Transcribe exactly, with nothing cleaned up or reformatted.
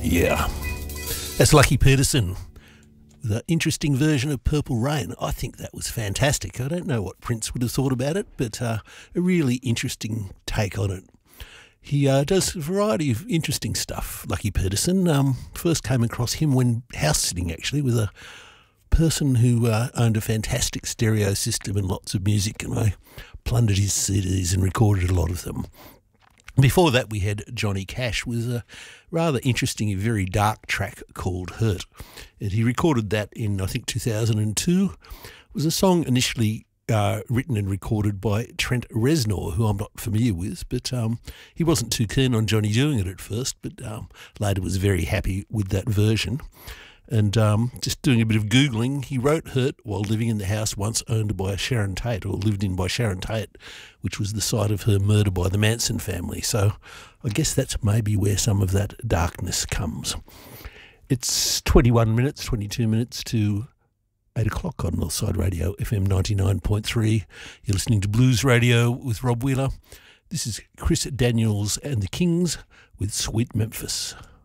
Yeah, that's Lucky Peterson with an interesting version of Purple Rain. I think that was fantastic. I don't know what Prince would have thought about it, but uh, a really interesting take on it. He uh, does a variety of interesting stuff, Lucky Peterson. Um, first came across him when house sitting, actually, with a person who uh, owned a fantastic stereo system and lots of music, and I plundered his C Ds and recorded a lot of them. Before that, we had Johnny Cash with a rather interesting and very dark track called Hurt. And he recorded that in, I think, two thousand two. It was a song initially uh, written and recorded by Trent Reznor, who I'm not familiar with, but um, he wasn't too keen on Johnny doing it at first, but um, later was very happy with that version. And um, just doing a bit of Googling, he wrote Hurt while living in the house once owned by Sharon Tate, or lived in by Sharon Tate, which was the site of her murder by the Manson family. So I guess that's maybe where some of that darkness comes. It's twenty-one minutes, twenty-two minutes to eight o'clock on Northside Radio, F M ninety-nine point three. You're listening to Blues Radio with Rob Wheeler. This is Chris Daniels and the Kings with Sweet Memphis.